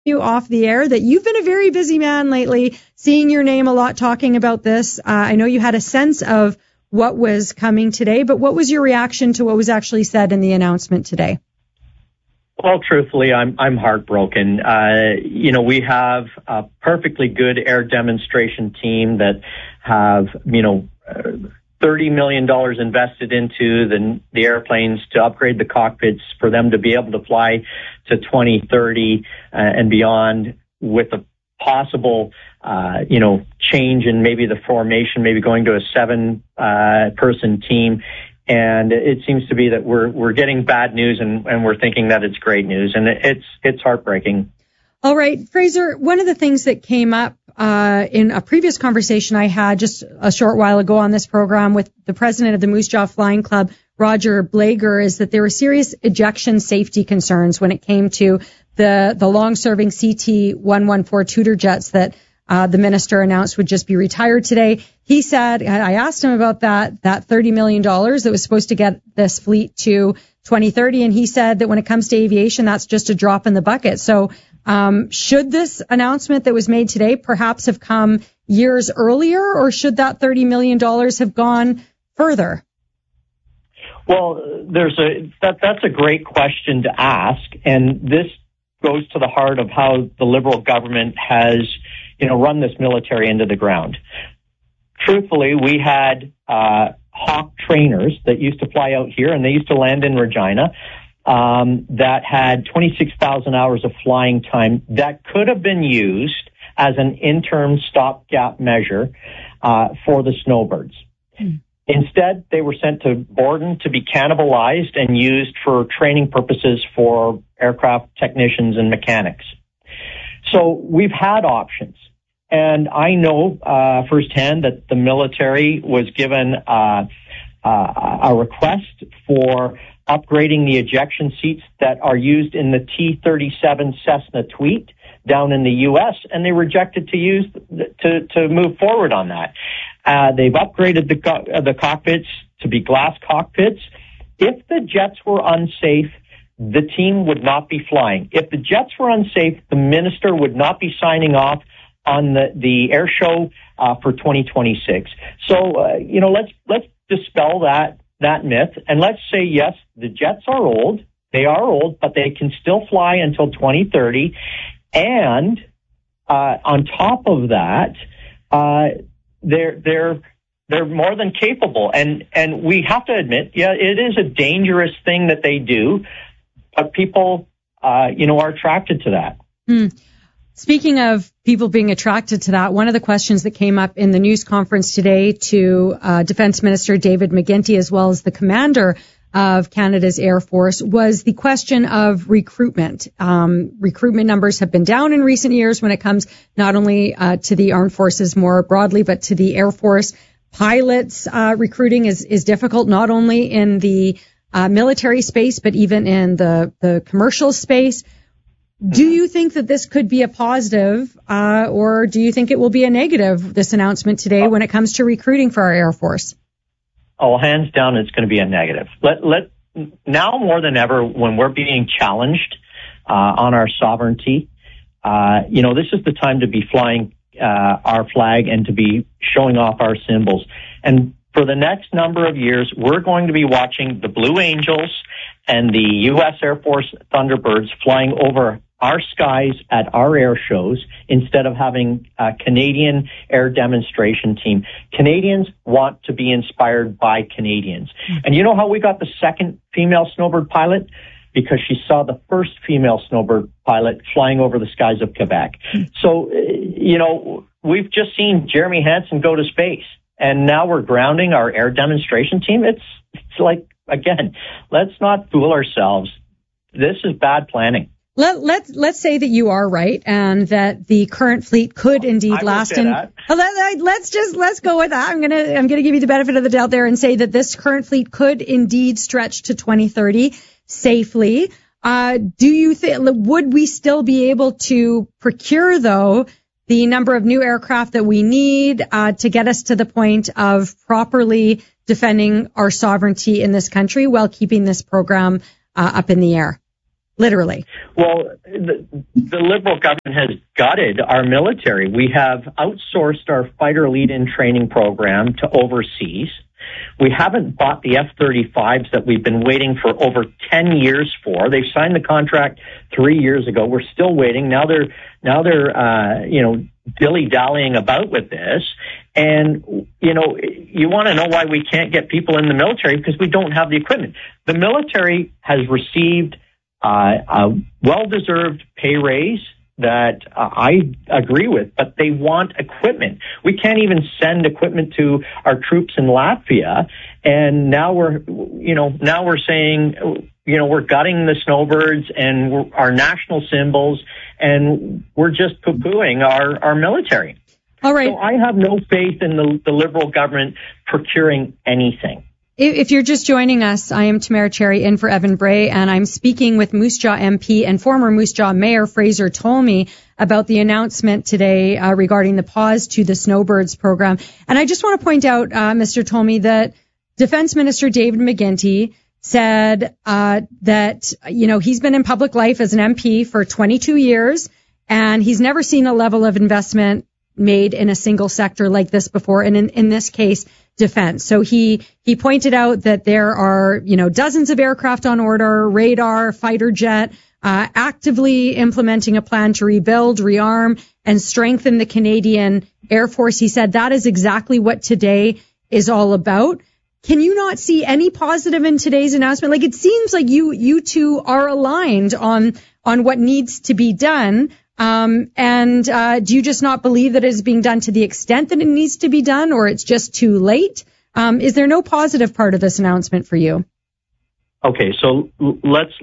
you off the air that you've been a very busy man lately, seeing your name a lot, talking about this. I know you had a sense of what was coming today, but what was your reaction to what was actually said in the announcement today? Well, truthfully, I'm heartbroken. We have a perfectly good air demonstration team that have, $30 million invested into the airplanes to upgrade the cockpits for them to be able to fly to 2030 and beyond, with a possible, change in maybe the formation, maybe going to a 7-person team. And it seems to be that we're getting bad news and we're thinking that it's great news, and it's heartbreaking. All right, Fraser, one of the things that came up in a previous conversation I had just a short while ago on this program with the president of the Moose Jaw Flying Club, Roger Blager, is that there were serious ejection safety concerns when it came to the long-serving CT-114 Tudor jets that the minister announced would just be retired today. He said, I asked him about that $30 million that was supposed to get this fleet to 2030, and he said that when it comes to aviation, that's just a drop in the bucket. So should this announcement that was made today perhaps have come years earlier, or should that $30 million have gone further? Well, that's a great question to ask, and this goes to the heart of how the Liberal government has, run this military into the ground. Truthfully, we had Hawk trainers that used to fly out here, and they used to land in Regina, that had 26,000 hours of flying time that could have been used as an interim stopgap measure for the snowbirds. Instead, they were sent to Borden to be cannibalized and used for training purposes for aircraft technicians and mechanics. So we've had options. And I know firsthand that the military was given a request for upgrading the ejection seats that are used in the T-37 Cessna Tweet down in the U.S., and they rejected to move forward on that. They've upgraded the cockpits to be glass cockpits. If the jets were unsafe, the team would not be flying. If the jets were unsafe, the minister would not be signing off on the air show for 2026. So, let's dispel that myth, and let's say, yes, the jets are old. They are old, but they can still fly until 2030. And on top of that, they're more than capable. And we have to admit, yeah, it is a dangerous thing that they do, but people, are attracted to that. Speaking of people being attracted to that, one of the questions that came up in the news conference today to Defence Minister David McGuinty, as well as the commander of Canada's Air Force, was the question of recruitment. Recruitment numbers have been down in recent years when it comes not only to the armed forces more broadly, but to the Air Force. Pilots recruiting is difficult, not only in the military space, but even in the commercial space. Do you think that this could be a positive, or do you think it will be a negative, this announcement today, when it comes to recruiting for our Air Force? Oh, hands down, it's going to be a negative. Now more than ever, when we're being challenged on our sovereignty, this is the time to be flying our flag and to be showing off our symbols. And for the next number of years, we're going to be watching the Blue Angels and the U.S. Air Force Thunderbirds flying over our skies at our air shows instead of having a Canadian air demonstration team. Canadians want to be inspired by Canadians. And you know how we got the second female snowbird pilot? Because she saw the first female snowbird pilot flying over the skies of Quebec. So, we've just seen Jeremy Hansen go to space, and now we're grounding our air demonstration team. It's like, again, let's not fool ourselves. This is bad planning. Let's say that you are right, and that the current fleet could indeed last. Let's go with that. I'm gonna give you the benefit of the doubt there and say that this current fleet could indeed stretch to 2030 safely. Do you think, would we still be able to procure, though, the number of new aircraft that we need to get us to the point of properly defending our sovereignty in this country while keeping this program up in the air? literally. Well, the Liberal government has gutted our military. We have outsourced our fighter lead-in training program to overseas. We haven't bought the F-35s that we've been waiting for over 10 years for. They signed the contract 3 years ago. We're still waiting. Now they're dilly-dallying about with this. And, you want to know why we can't get people in the military, because we don't have the equipment. The military has received a well-deserved pay raise that I agree with, but they want equipment. We can't even send equipment to our troops in Latvia, and now we're saying, we're gutting the snowbirds and our national symbols, and we're just poo-pooing our military. All right. So I have no faith in the Liberal government procuring anything. If you're just joining us, I am Tamara Cherry in for Evan Bray, and I'm speaking with Moose Jaw MP and former Moose Jaw Mayor Fraser Tolmie about the announcement today regarding the pause to the Snowbirds program. And I just want to point out, Mr. Tolmie, that Defense Minister David McGuinty said that, he's been in public life as an MP for 22 years, and he's never seen a level of investment made in a single sector like this before, and in this case, defense. So he pointed out that there are, dozens of aircraft on order, radar, fighter jet, actively implementing a plan to rebuild, rearm, and strengthen the Canadian Air Force. He said that is exactly what today is all about. Can you not see any positive in today's announcement? Like, it seems like you two are aligned on what needs to be done. And do you just not believe that it is being done to the extent that it needs to be done, or it's just too late? Is there no positive part of this announcement for you? Okay, so let's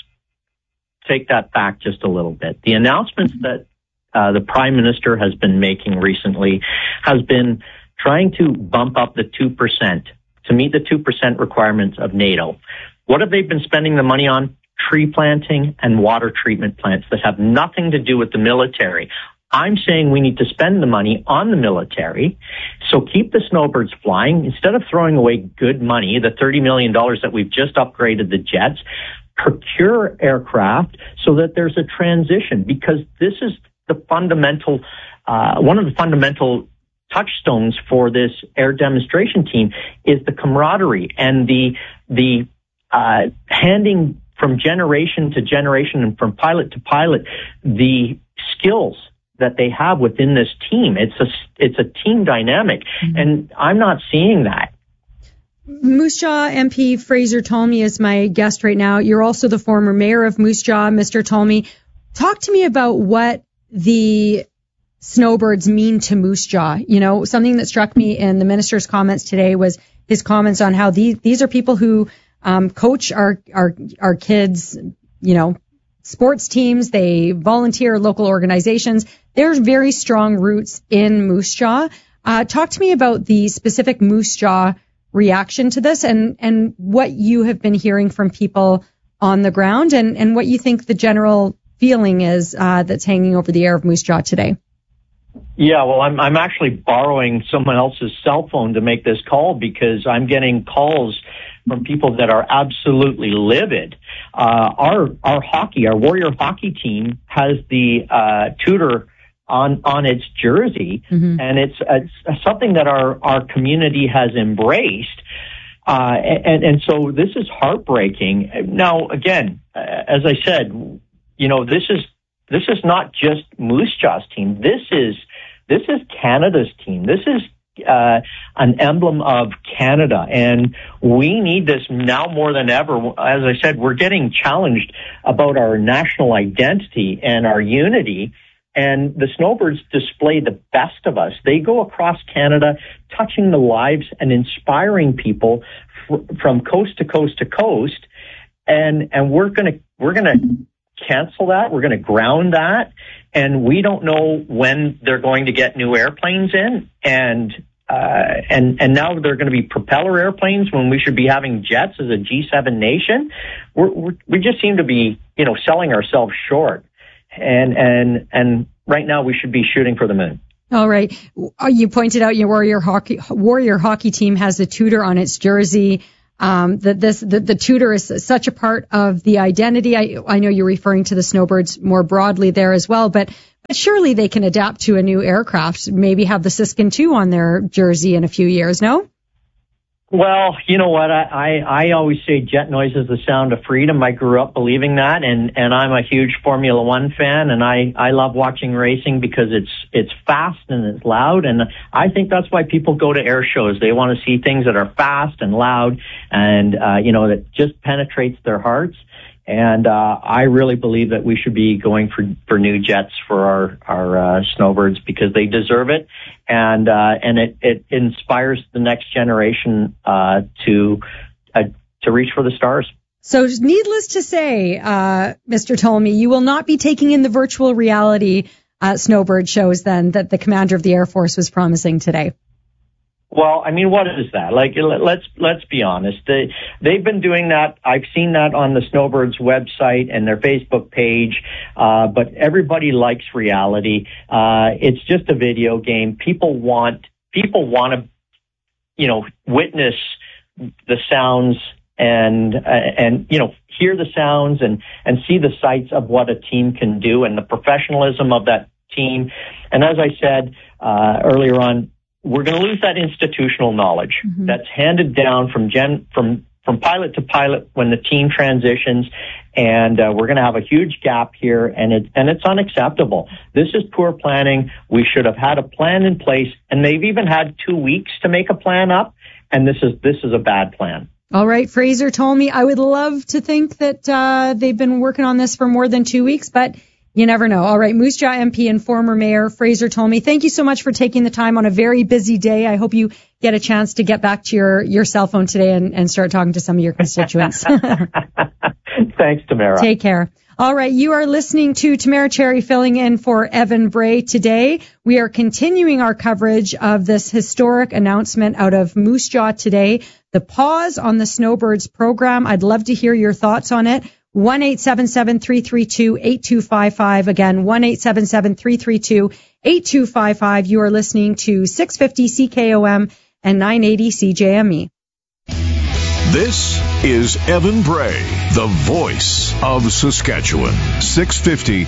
take that back just a little bit. The announcements that the Prime Minister has been making recently has been trying to bump up the 2% to meet the 2% requirements of NATO. What have they been spending the money on? Tree planting and water treatment plants that have nothing to do with the military. I'm saying we need to spend the money on the military. So keep the snowbirds flying. Instead of throwing away good money, the $30 million that we've just upgraded the jets, procure aircraft so that there's a transition, because this is the fundamental, one of the fundamental touchstones for this air demonstration team is the camaraderie and the handing from generation to generation and from pilot to pilot, the skills that they have within this team. It's a team dynamic, and I'm not seeing that. Moose Jaw MP Fraser Tolmie is my guest right now. You're also the former mayor of Moose Jaw, Mr. Tolmie. Talk to me about what the snowbirds mean to Moose Jaw. Something that struck me in the minister's comments today was his comments on how these are people who coach our kids, sports teams. They volunteer local organizations. There's very strong roots in Moose Jaw. Talk to me about the specific Moose Jaw reaction to this and what you have been hearing from people on the ground and what you think the general feeling is that's hanging over the air of Moose Jaw today. Yeah, well, I'm actually borrowing someone else's cell phone to make this call because I'm getting calls from people that are absolutely livid. Our Warrior hockey team has the Tudor on its jersey, and it's something that our community has embraced. And so this is heartbreaking. Now, again, as I said, this is not just Moose Jaw's team. This is Canada's team. This is an emblem of Canada, and we need this now more than ever. As I said, we're getting challenged about our national identity and our unity, and the snowbirds display the best of us. They go across Canada, touching the lives and inspiring people from coast to coast to coast, and we're gonna cancel that. We're gonna ground that. And we don't know when they're going to get new airplanes in, and now they're going to be propeller airplanes when we should be having jets as a G7 nation. We just seem to be, selling ourselves short, and right now we should be shooting for the moon. All right, you pointed out your Warrior hockey team has the Tudor on its jersey. the tutor is such a part of the identity. I know you're referring to the Snowbirds more broadly there as well, but surely they can adapt to a new aircraft, maybe have the Siskin 2 on their jersey in a few years, no? Well, you know what? I always say jet noise is the sound of freedom. I grew up believing that, and I'm a huge Formula One fan, and I love watching racing because it's fast and it's loud, and I think that's why people go to air shows. They want to see things that are fast and loud, and that just penetrates their hearts. And I really believe that we should be going for new jets for our Snowbirds because they deserve it, and it inspires the next generation to reach for the stars. So, needless to say, Mr. Ptolemy, you will not be taking in the virtual reality Snowbird shows then that the commander of the Air Force was promising today. Well, I mean, what is that? Like, let's be honest. They've been doing that. I've seen that on the Snowbirds website and their Facebook page. But everybody likes reality. It's just a video game. People want to, witness the sounds and hear the sounds and see the sights of what a team can do and the professionalism of that team. And as I said earlier on, we're going to lose that institutional knowledge that's handed down from pilot to pilot when the team transitions, and we're going to have a huge gap here, and it's unacceptable. This is poor planning. We should have had a plan in place, and they've even had 2 weeks to make a plan up, and this is a bad plan. All right, Fraser Tolmie, I would love to think that they've been working on this for more than 2 weeks, but you never know. All right, Moose Jaw MP and former Mayor Fraser Tolmie, thank you so much for taking the time on a very busy day. I hope you get a chance to get back to your cell phone today and start talking to some of your constituents. Thanks, Tamara. Take care. All right, you are listening to Tamara Cherry filling in for Evan Bray today. We are continuing our coverage of this historic announcement out of Moose Jaw today, the pause on the Snowbirds program. I'd love to hear your thoughts on it. 1-877-332-8255. Again, 1-877-332-8255. You are listening to 650 CKOM and 980 CJME. This is Evan Bray, the voice of Saskatchewan. 650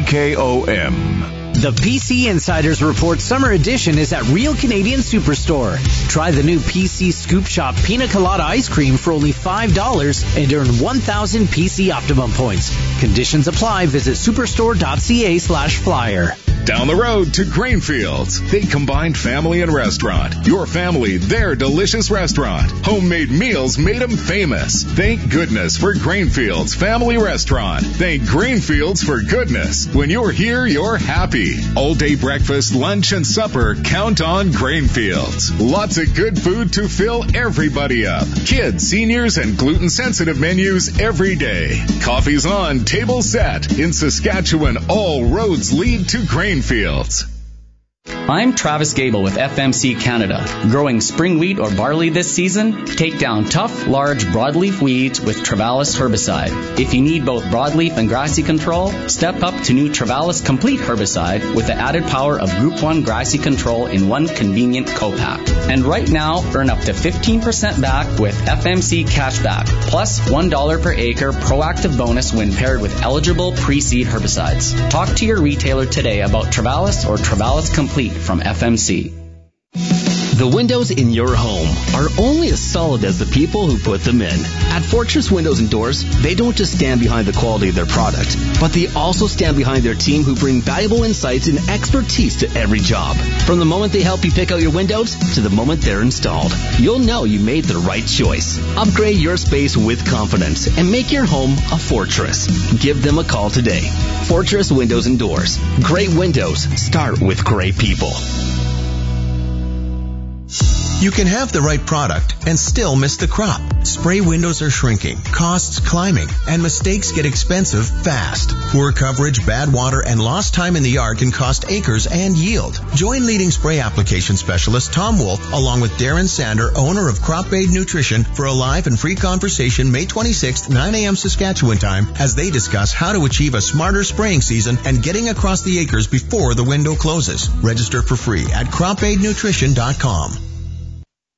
CKOM. The PC Insiders Report Summer Edition is at Real Canadian Superstore. Try the new PC Scoop Shop Pina Colada Ice Cream for only $5 and earn 1,000 PC Optimum points. Conditions apply. Visit superstore.ca/flyer. Down the road to Grainfields. They combined family and restaurant. Your family, their delicious restaurant. Homemade meals made them famous. Thank goodness for Grainfields Family Restaurant. Thank Grainfields for goodness. When you're here, you're happy. All day breakfast, lunch, and supper, count on Grainfields. Lots of good food to fill everybody up. Kids, seniors, and gluten-sensitive menus every day. Coffee's on, table set. In Saskatchewan, all roads lead to Grainfields. I'm Travis Gable with FMC Canada. Growing spring wheat or barley this season? Take down tough, large, broadleaf weeds with Travalis herbicide. If you need both broadleaf and grassy control, step up to new Travalis Complete herbicide with the added power of Group 1 grassy control in one convenient co-pack. And right now, earn up to 15% back with FMC Cashback, plus $1 per acre proactive bonus when paired with eligible pre-seed herbicides. Talk to your retailer today about Travalis or Travalis Complete from FMC. The windows in your home are only as solid as the people who put them in. At Fortress Windows and Doors, they don't just stand behind the quality of their product, but they also stand behind their team who bring valuable insights and expertise to every job. From the moment they help you pick out your windows to the moment they're installed, you'll know you made the right choice. Upgrade your space with confidence and make your home a fortress. Give them a call today. Fortress Windows and Doors. Great windows start with great people. You can have the right product and still miss the crop. Spray windows are shrinking, costs climbing, and mistakes get expensive fast. Poor coverage, bad water, and lost time in the yard can cost acres and yield. Join leading spray application specialist Tom Wolf along with Darren Sander, owner of Crop Aid Nutrition, for a live and free conversation May 26th, 9 a.m. Saskatchewan time, as they discuss how to achieve a smarter spraying season and getting across the acres before the window closes. Register for free at cropaidnutrition.com.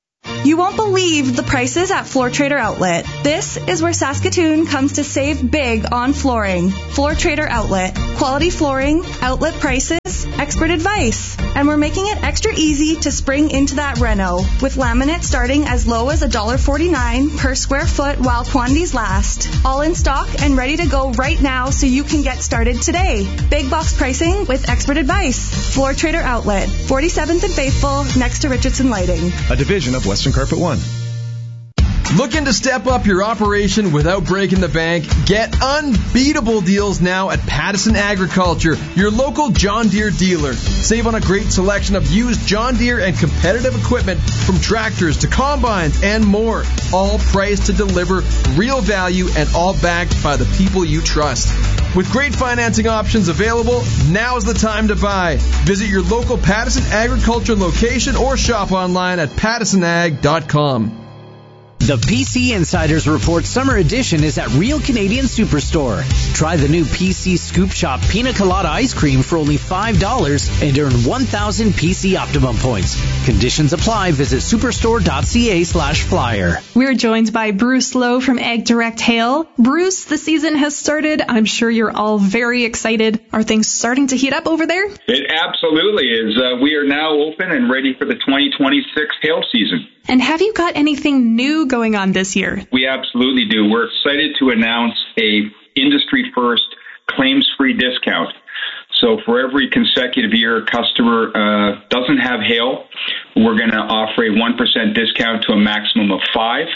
You won't believe the prices at Floor Trader Outlet. This is where Saskatoon comes to save big on flooring. Floor Trader Outlet. Quality flooring, outlet prices, expert advice. And we're making it extra easy to spring into that reno, with laminate starting as low as $1.49 per square foot while quantities last. All in stock and ready to go right now so you can get started today. Big box pricing with expert advice. Floor Trader Outlet, 47th and Faithful, next to Richardson Lighting. A division of Western Carpet One. Looking to step up your operation without breaking the bank? Get unbeatable deals now at Pattison Agriculture, your local John Deere dealer. Save on a great selection of used John Deere and competitive equipment, from tractors to combines and more. All priced to deliver real value and all backed by the people you trust. With great financing options available, now's the time to buy. Visit your local Pattison Agriculture location or shop online at pattisonag.com. The PC Insiders Report Summer Edition is at Real Canadian Superstore. Try the new PC Scoop Shop Pina Colada Ice Cream for only $5 and earn 1,000 PC Optimum points. Conditions apply. Visit superstore.ca/flyer. We're joined by Bruce Lowe from Ag Direct Hail. Bruce, the season has started. I'm sure you're all very excited. Are things starting to heat up over there? It absolutely is. We are now open and ready for the 2026 hail season. And have you got anything new going on this year? We absolutely do. We're excited to announce a industry-first claims-free discount. So for every consecutive year a customer doesn't have hail, we're going to offer a 1% discount to a maximum of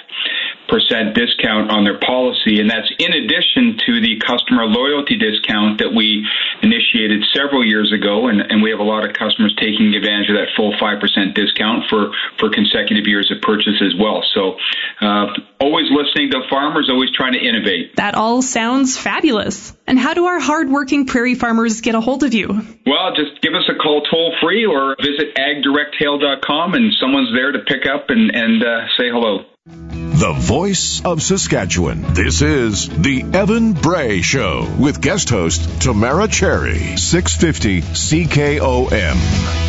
5% discount on their policy. And that's in addition to the customer loyalty discount that we initiated several years ago. And we have a lot of customers taking advantage of that full 5% discount for consecutive years of purchase as well. So always listening to farmers, always trying to innovate. That all sounds fabulous. And how do our hardworking prairie farmers get a hold of you? Well, just give us a call toll-free or visit agdirecthail.com, and someone's there to pick up and say hello. The voice of Saskatchewan. This is the Evan Bray Show with guest host Tamara Cherry, 650 CKOM.